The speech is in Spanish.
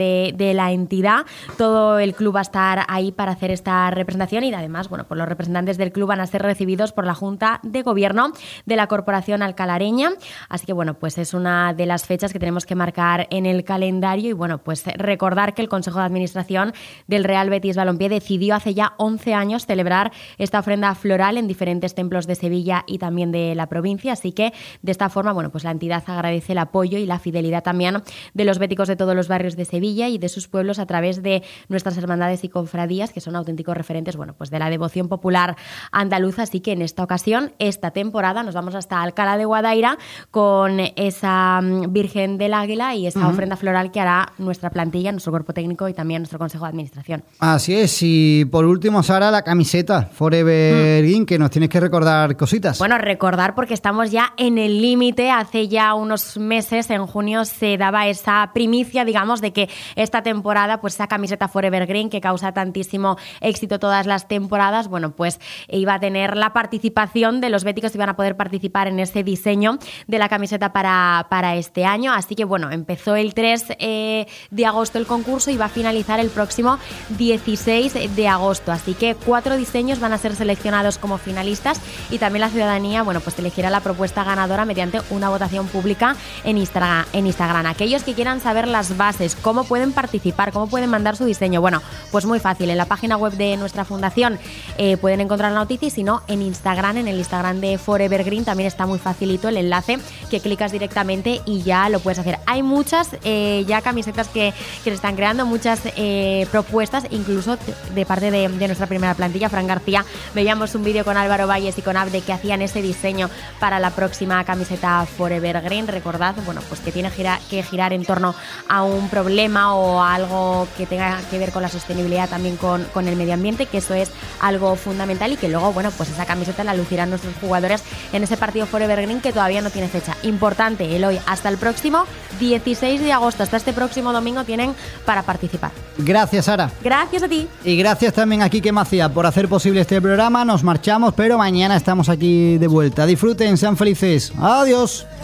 de la entidad. Todo el club va a estar ahí para hacer esta representación y además, bueno, pues los representantes del club van a ser recibidos por la Junta de Gobierno de la Corporación Alcalareña. Así que, bueno, pues es una de las fechas que tenemos que marcar en el calendario y, bueno, pues recordar que el Consejo de Administración del Real Betis Balompié decidió hace ya 11 años celebrar esta ofrenda floral en diferentes templos de Sevilla y también de la provincia. Así que, de esta forma, bueno, pues la entidad agradece el apoyo y la fidelidad también de los béticos de todos los barrios de Sevilla y de sus pueblos a través de nuestras hermandades y confradías, que son auténticos referentes, bueno, pues de la devoción popular andaluza. Así que en esta ocasión, esta temporada, nos vamos hasta Alcalá de Guadaira con esa Virgen del Águila y esa ofrenda floral que hará nuestra plantilla, nuestro cuerpo técnico y también nuestro Consejo de Administración. Así es. Y por último, Sara, la camiseta Forever Green, que nos tienes que recordar cositas. Bueno, recordar porque estamos ya en el límite. Hace ya unos meses, en junio, se daba esa primicia, digamos, de que esta temporada, pues esa camiseta Forever Green que causa tantísimo éxito todas las temporadas, bueno, pues iba a tener la participación de los béticos, iban a poder participar en ese diseño de la camiseta para este año. Así que, bueno, empezó el 3 de agosto el concurso y va a finalizar el próximo 16 de agosto. Así que 4 diseños van a ser seleccionados como finalistas y también la ciudadanía, bueno, pues elegirá la propuesta ganadora mediante una votación pública en Instagram. Aquellos que quieran saber las bases, cómo pueden participar, cómo pueden mandar su diseño, bueno, pues muy fácil, en la página web de nuestra fundación pueden encontrar la noticia y si no, en Instagram, en el Instagram de Forever Green también está muy facilito el enlace que clicas directamente y ya lo puedes hacer. Hay muchas ya camisetas que se están creando, muchas propuestas, incluso de parte de nuestra primera plantilla, Fran García. Veíamos un vídeo con Álvaro Valles y con Abde que hacían ese diseño para la próxima camiseta Forever Green. Recordad, bueno, pues que tiene que girar en torno a un problema o a algo que tenga que ver con la sostenibilidad, también con el medio ambiente, que eso es algo fundamental y que luego, bueno, pues esa camiseta la lucirán nuestros jugadores en ese partido Forever Green que todavía no tiene fecha. Importante, Eloy, hasta el próximo 16 de agosto, hasta este próximo domingo tienen para participar. Gracias, Sara. Gracias a ti. Y gracias también a Quique Macía por hacer posible este programa. Nos marchamos, pero mañana estamos aquí de vuelta. Disfruten, sean felices. Adiós.